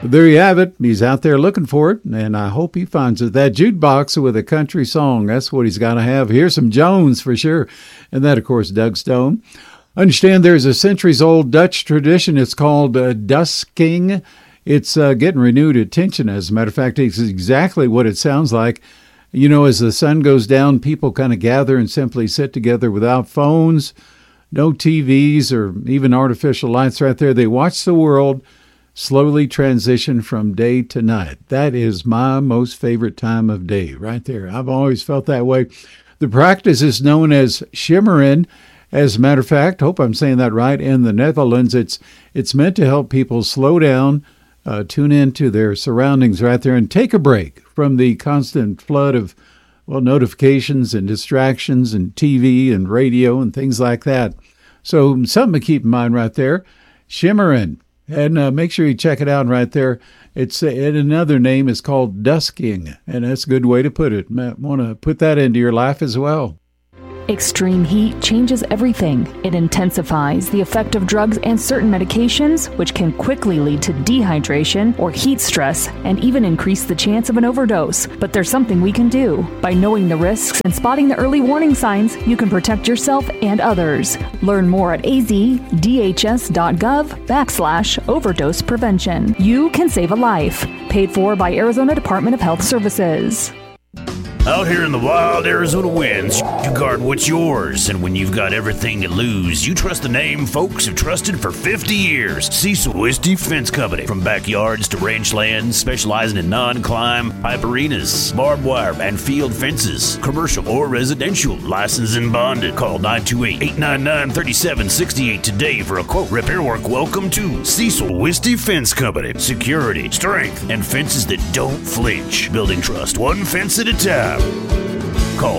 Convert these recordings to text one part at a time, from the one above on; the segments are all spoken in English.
But there you have it. He's out there looking for it, and I hope he finds it. That jukebox with a country song, that's what he's got to have. Here's some Jones for sure. And that, of course, Doug Stone. Understand there's a centuries-old Dutch tradition. It's called dusking. It's getting renewed attention. As a matter of fact, it's exactly what it sounds like. You know, as the sun goes down, people kind of gather and simply sit together without phones, no TVs or even artificial lights right there. They watch the world slowly transition from day to night. That is my most favorite time of day right there. I've always felt that way. The practice is known as shimmeren. As a matter of fact, hope I'm saying that right, in the Netherlands, it's meant to help people slow down, tune into their surroundings right there, and take a break from the constant flood of, notifications and distractions and TV and radio and things like that. So something to keep in mind right there, shimmeren. And make sure you check it out right there. It's another name is called dusking, and that's a good way to put it. Want to put that into your life as well. Extreme heat changes everything. It intensifies the effect of drugs and certain medications, which can quickly lead to dehydration or heat stress and even increase the chance of an overdose. But there's something we can do. By knowing the risks and spotting the early warning signs, you can protect yourself and others. Learn more at azdhs.gov/overdose prevention. You can save a life. Paid for by Arizona Department of Health Services. Out here in the wild Arizona winds, you guard what's yours. And when you've got everything to lose, you trust the name folks have trusted for 50 years. Cecil Wisty Fence Company. From backyards to ranch lands, specializing in non-climb, pipe arenas, barbed wire, and field fences. Commercial or residential, licensed and bonded. Call 928-899-3768 today for a quote. Repair work. Welcome to Cecil Wisty Fence Company. Security, strength, and fences that don't flinch. Building trust one fence at a time. Call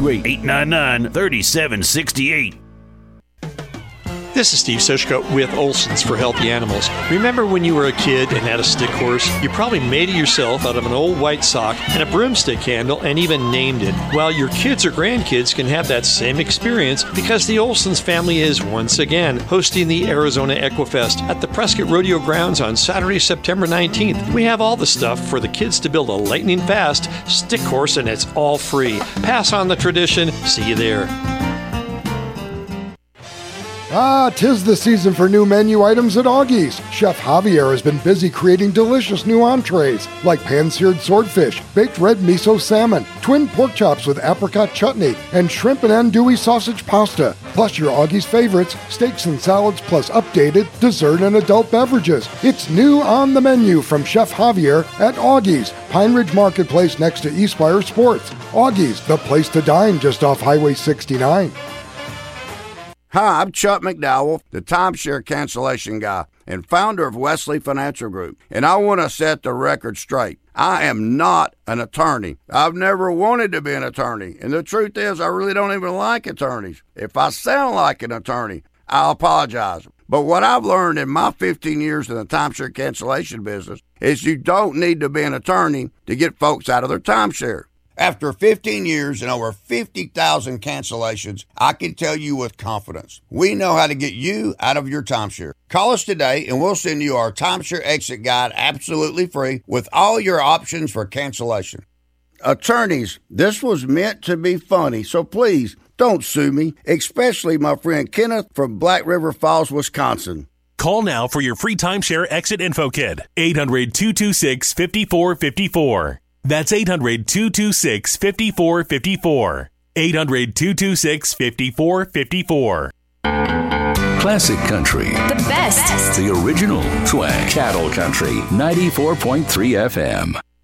928-899-3768. This is Steve Sushka with Olson's for Healthy Animals. Remember when you were a kid and had a stick horse? You probably made it yourself out of an old white sock and a broomstick handle and even named it. Well, your kids or grandkids can have that same experience because the Olson's family is once again hosting the Arizona Equifest at the Prescott Rodeo Grounds on Saturday, September 19th. We have all the stuff for the kids to build a lightning fast stick horse, and it's all free. Pass on the tradition. See you there. 'Tis the season for new menu items at Augie's. Chef Javier has been busy creating delicious new entrees like pan-seared swordfish, baked red miso salmon, twin pork chops with apricot chutney, and shrimp and andouille sausage pasta. Plus your Augie's favorites, steaks and salads, plus updated dessert and adult beverages. It's new on the menu from Chef Javier at Augie's, Pine Ridge Marketplace next to Eastspire Sports. Augie's, the place to dine just off Highway 69. Hi, I'm Chuck McDowell, the timeshare cancellation guy and founder of Wesley Financial Group, and I want to set the record straight. I am not an attorney. I've never wanted to be an attorney, and the truth is I really don't even like attorneys. If I sound like an attorney, I apologize. But what I've learned in my 15 years in the timeshare cancellation business is you don't need to be an attorney to get folks out of their timeshare. After 15 years and over 50,000 cancellations, I can tell you with confidence, we know how to get you out of your timeshare. Call us today and we'll send you our timeshare exit guide absolutely free with all your options for cancellation. Attorneys, this was meant to be funny, so please don't sue me, especially my friend Kenneth from Black River Falls, Wisconsin. Call now for your free timeshare exit info kit. 800-226-5454. That's 800-226-5454. 800-226-5454. Classic country. The best. The original swag. Cattle Country 94.3 FM.